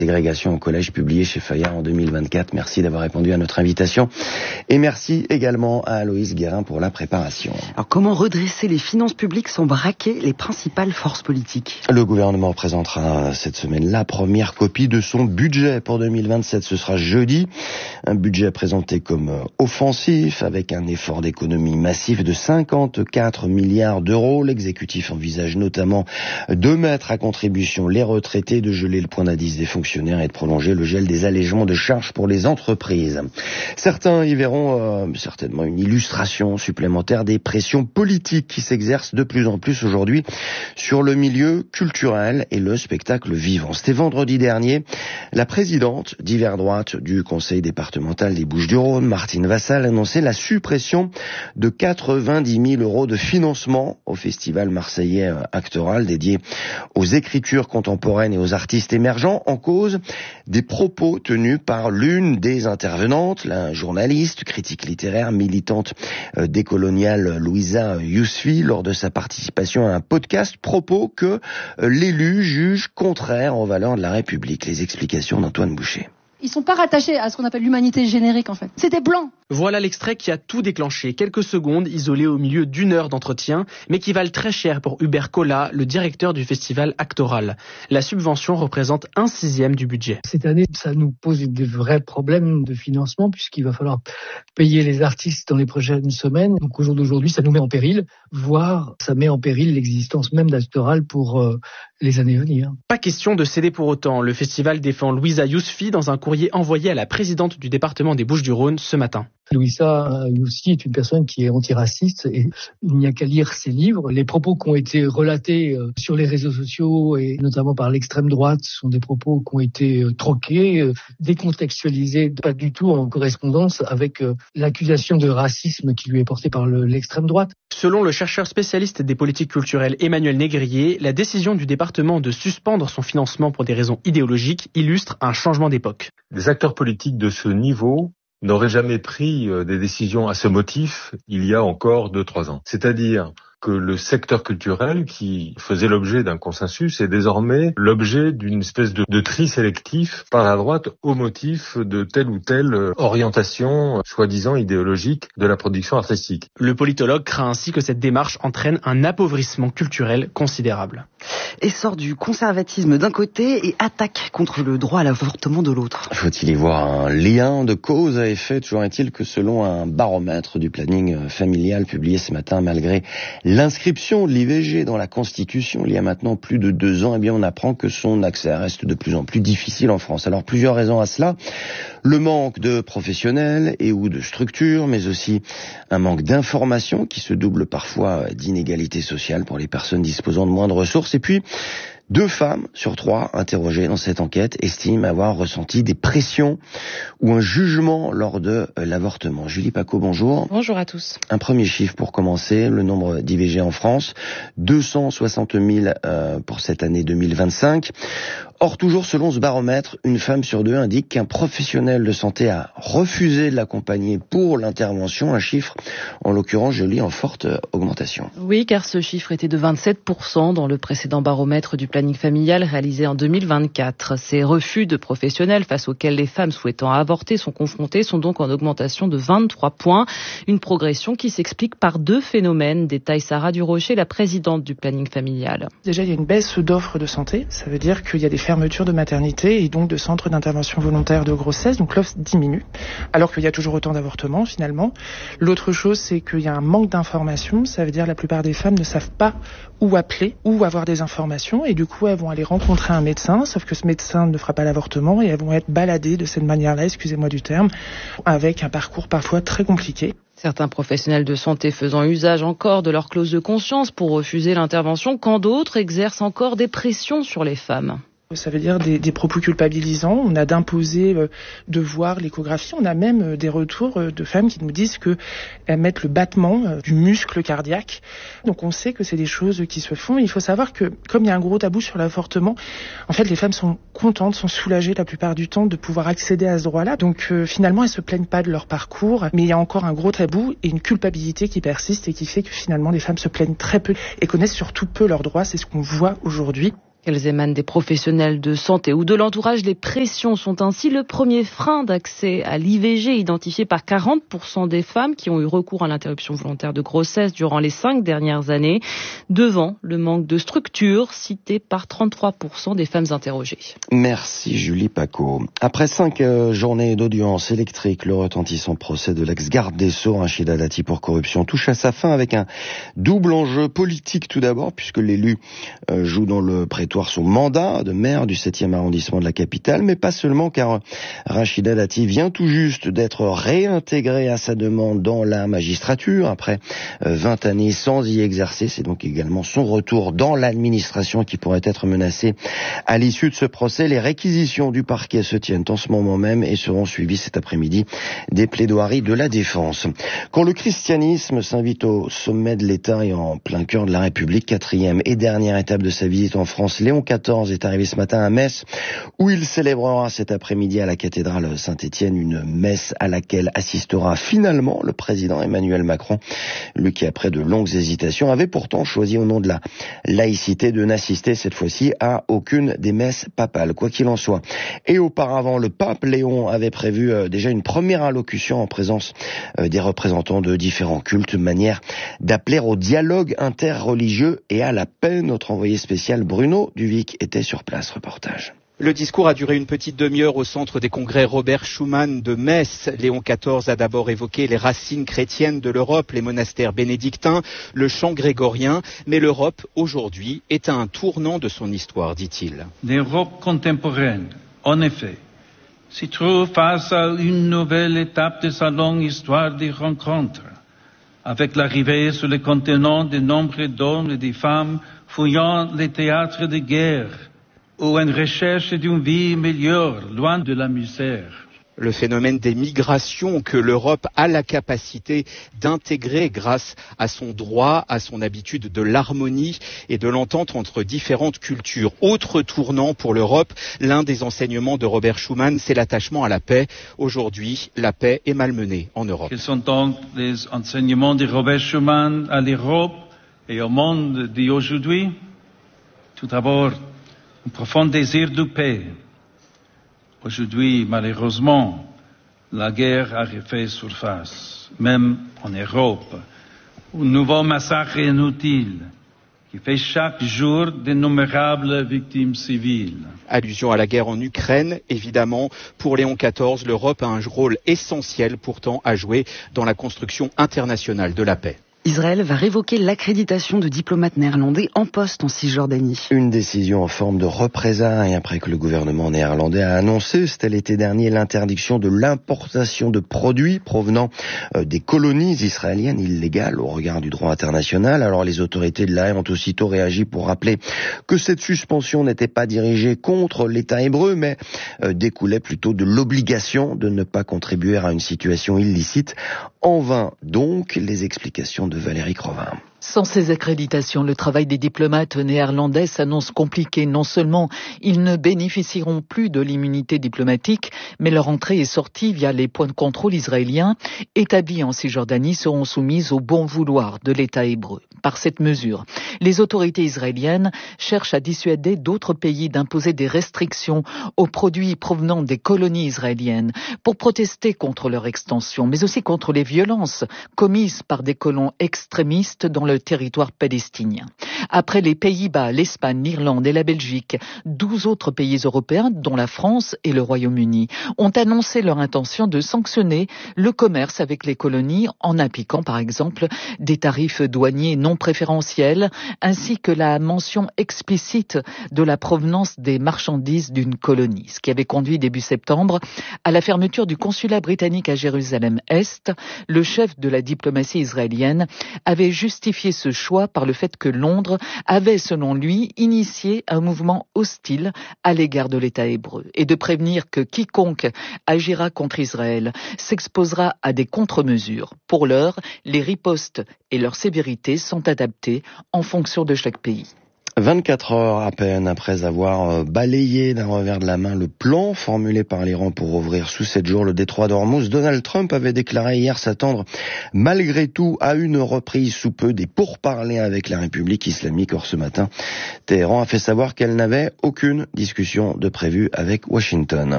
Ségrégation au collège publié chez Fayard en 2024. Merci d'avoir répondu à notre invitation. Et merci également à Aloïse Guérin pour la préparation. Alors comment redresser les finances publiques sans braquer les principales forces politiques ? Le gouvernement présentera cette semaine la première copie de son budget pour 2027. Ce sera jeudi. Un budget présenté comme offensif avec un effort d'économie massif de 54 milliards d'euros. L'exécutif envisage notamment de mettre à contribution les retraités, de geler le point d'indice des fonctionnaires et de prolonger le gel des allégements de charges pour les entreprises. Certains y verront certainement une illustration supplémentaire des pressions politiques qui s'exercent de plus en plus aujourd'hui sur le milieu culturel et le spectacle vivant. C'était vendredi dernier, la présidente d'hiver droite du conseil départemental des Bouches-du-Rhône, Martine Vassal, annonçait la suppression de 90 000 euros de financement au festival marseillais Actoral dédié aux écritures contemporaines et aux artistes émergents, en cause des propos tenus par l'une des intervenantes, la journaliste, critique littéraire, militante décoloniale Louisa Yousfi, lors de sa participation à un podcast, propos que l'élu juge contraires aux valeurs de la République. Les explications d'Antoine Boucher. Ils sont pas rattachés à ce qu'on appelle l'humanité générique, en fait. C'est des blancs. Voilà l'extrait qui a tout déclenché. Quelques secondes isolées au milieu d'une heure d'entretien, mais qui valent très cher pour Hubert Collat, le directeur du festival Actoral. La subvention représente 1/6 du budget. Cette année, ça nous pose des vrais problèmes de financement, puisqu'il va falloir payer les artistes dans les prochaines semaines. Donc au jour d'aujourd'hui, ça nous met en péril, voire ça met en péril l'existence même d'Actoral pour les années à venir. Pas question de céder pour autant. Le festival défend Louisa Yousfi dans un courrier envoyé à la présidente du département des Bouches-du-Rhône ce matin. Louisa Yousfi est une personne qui est antiraciste et il n'y a qu'à lire ses livres. Les propos qui ont été relatés sur les réseaux sociaux et notamment par l'extrême droite sont des propos qui ont été troqués, décontextualisés, pas du tout en correspondance avec l'accusation de racisme qui lui est portée par l'extrême droite. Selon le chercheur spécialiste des politiques culturelles Emmanuel Négrier, la décision du département de suspendre son financement pour des raisons idéologiques illustre un changement d'époque. Des acteurs politiques de ce niveau n'auraient jamais pris des décisions à ce motif il y a encore 2-3 ans. C'est-à-dire que le secteur culturel, qui faisait l'objet d'un consensus, est désormais l'objet d'une espèce de tri sélectif par la droite au motif de telle ou telle orientation, soi-disant idéologique, de la production artistique. Le politologue craint ainsi que cette démarche entraîne un appauvrissement culturel considérable. Essor du conservatisme d'un côté et attaque contre le droit à l'avortement de l'autre. Faut-il y voir un lien de cause à effet? Toujours est-il que selon un baromètre du planning familial publié ce matin, malgré l'inscription de l'IVG dans la Constitution il y a maintenant plus de 2 ans, eh bien on apprend que son accès reste de plus en plus difficile en France. Alors plusieurs raisons à cela. Le manque de professionnels et ou de structures, mais aussi un manque d'informations qui se double parfois d'inégalités sociales pour les personnes disposant de moins de ressources. Et puis 2 femmes sur 3 interrogées dans cette enquête estiment avoir ressenti des pressions ou un jugement lors de l'avortement. Julie Paco, bonjour. Bonjour à tous. Un premier chiffre pour commencer, le nombre d'IVG en France, 260 000 pour cette année 2025. Or, toujours selon ce baromètre, une femme sur 2 indique qu'un professionnel de santé a refusé de l'accompagner pour l'intervention. Un chiffre, en l'occurrence, je lis, en forte augmentation. Oui, car ce chiffre était de 27% dans le précédent baromètre du planning familial réalisé en 2024. Ces refus de professionnels face auxquels les femmes souhaitant avorter sont confrontées sont donc en augmentation de 23 points. Une progression qui s'explique par 2 phénomènes, détaille Sarah Durocher, la présidente du planning familial. Déjà, il y a une baisse d'offres de santé. Ça veut dire qu'il y a des fermetures de maternité et donc de centres d'intervention volontaire de grossesse. Donc l'offre diminue, alors qu'il y a toujours autant d'avortements finalement. L'autre chose, c'est qu'il y a un manque d'informations. Ça veut dire que la plupart des femmes ne savent pas où appeler, où avoir des informations. Et du coup, elles vont aller rencontrer un médecin, sauf que ce médecin ne fera pas l'avortement et elles vont être baladées de cette manière-là, excusez-moi du terme, avec un parcours parfois très compliqué. Certains professionnels de santé faisant usage encore de leur clause de conscience pour refuser l'intervention, quand d'autres exercent encore des pressions sur les femmes. Ça veut dire des propos culpabilisants. On a d'imposer de voir l'échographie. On a même des retours de femmes qui nous disent qu'elles mettent le battement du muscle cardiaque. Donc on sait que c'est des choses qui se font. Il faut savoir que comme il y a un gros tabou sur l'avortement, en fait les femmes sont contentes, sont soulagées la plupart du temps de pouvoir accéder à ce droit-là. Donc finalement elles se plaignent pas de leur parcours, mais il y a encore un gros tabou et une culpabilité qui persiste et qui fait que finalement les femmes se plaignent très peu et connaissent surtout peu leurs droits. C'est ce qu'on voit aujourd'hui. Qu'elles émanent des professionnels de santé ou de l'entourage, les pressions sont ainsi le premier frein d'accès à l'IVG identifié par 40% des femmes qui ont eu recours à l'interruption volontaire de grossesse durant les 5 dernières années, devant le manque de structure cité par 33% des femmes interrogées. Merci Julie Paco. Après 5 journées d'audience électrique, le retentissant procès de l'ex-garde des Sceaux, Rachida Dati, pour corruption, touche à sa fin avec un double enjeu politique tout d'abord, puisque l'élu joue dans le prétoire son mandat de maire du 7e arrondissement de la capitale, mais pas seulement, car Rachida Dati vient tout juste d'être réintégrée à sa demande dans la magistrature après 20 années sans y exercer. C'est donc également son retour dans l'administration qui pourrait être menacé à l'issue de ce procès. Les réquisitions du parquet se tiennent en ce moment même et seront suivies cet après-midi des plaidoiries de la défense. Quand le christianisme s'invite au sommet de l'État et en plein cœur de la République, 4e et dernière étape de sa visite en France, Léon XIV est arrivé ce matin à Metz, où il célébrera cet après-midi à la cathédrale Saint-Étienne une messe à laquelle assistera finalement le président Emmanuel Macron. Lui qui, après de longues hésitations, avait pourtant choisi au nom de la laïcité de n'assister cette fois-ci à aucune des messes papales. Quoi qu'il en soit. Et auparavant, le pape Léon avait prévu déjà une première allocution en présence des représentants de différents cultes, manière d'appeler au dialogue interreligieux et à la paix. Notre envoyé spécial Bruno Duvic était sur place. Reportage. Le discours a duré une petite demi-heure au centre des congrès Robert Schuman de Metz. Léon XIV a d'abord évoqué les racines chrétiennes de l'Europe, les monastères bénédictins, le chant grégorien. Mais l'Europe, aujourd'hui, est à un tournant de son histoire, dit-il. L'Europe contemporaine, en effet, s'y trouve face à une nouvelle étape de sa longue histoire des rencontres, avec l'arrivée sur le continent de nombreux d'hommes et de femmes fouillant les théâtres de guerre, ou en recherche d'une vie meilleure, loin de la misère. Le phénomène des migrations que l'Europe a la capacité d'intégrer grâce à son droit, à son habitude de l'harmonie et de l'entente entre différentes cultures. Autre tournant pour l'Europe, l'un des enseignements de Robert Schuman, c'est l'attachement à la paix. Aujourd'hui, la paix est malmenée en Europe. Quels sont donc les enseignements de Robert Schuman à l'Europe et au monde d'aujourd'hui? Tout d'abord, un profond désir de paix. Aujourd'hui, malheureusement, la guerre a refait surface, même en Europe. Un nouveau massacre inutile qui fait chaque jour d'innombrables victimes civiles. Allusion à la guerre en Ukraine, évidemment. Pour Léon XIV, l'Europe a un rôle essentiel pourtant à jouer dans la construction internationale de la paix. Israël va révoquer l'accréditation de diplomates néerlandais en poste en Cisjordanie. Une décision en forme de représailles après que le gouvernement néerlandais a annoncé, c'était l'été dernier, l'interdiction de l'importation de produits provenant des colonies israéliennes illégales au regard du droit international. Alors les autorités de La Haye ont aussitôt réagi pour rappeler que cette suspension n'était pas dirigée contre l'État hébreu, mais découlait plutôt de l'obligation de ne pas contribuer à une situation illicite. En vain donc les explications de Valérie Crovin. Sans ces accréditations, le travail des diplomates néerlandais s'annonce compliqué. Non seulement ils ne bénéficieront plus de l'immunité diplomatique, mais leur entrée et sortie via les points de contrôle israéliens établis en Cisjordanie seront soumises au bon vouloir de l'État hébreu. Par cette mesure, les autorités israéliennes cherchent à dissuader d'autres pays d'imposer des restrictions aux produits provenant des colonies israéliennes pour protester contre leur extension, mais aussi contre les violences commises par des colons extrémistes dans le territoire palestinien. Après les Pays-Bas, l'Espagne, l'Irlande et la Belgique, 12 autres pays européens, dont la France et le Royaume-Uni, ont annoncé leur intention de sanctionner le commerce avec les colonies en appliquant par exemple des tarifs douaniers non préférentiels ainsi que la mention explicite de la provenance des marchandises d'une colonie, ce qui avait conduit début septembre à la fermeture du consulat britannique à Jérusalem-Est. Le chef de la diplomatie israélienne avait justifié ce choix par le fait que Londres avait, selon lui, initié un mouvement hostile à l'égard de l'État hébreu et de prévenir que quiconque agira contre Israël s'exposera à des contre-mesures. Pour l'heure, les ripostes et leur sévérité sont adaptées en fonction de chaque pays. 24 heures à peine après avoir balayé d'un revers de la main le plan formulé par l'Iran pour ouvrir sous 7 jours le détroit d'Ormuz, Donald Trump avait déclaré hier s'attendre malgré tout à une reprise sous peu des pourparlers avec la République islamique. Or ce matin, Téhéran a fait savoir qu'elle n'avait aucune discussion de prévue avec Washington.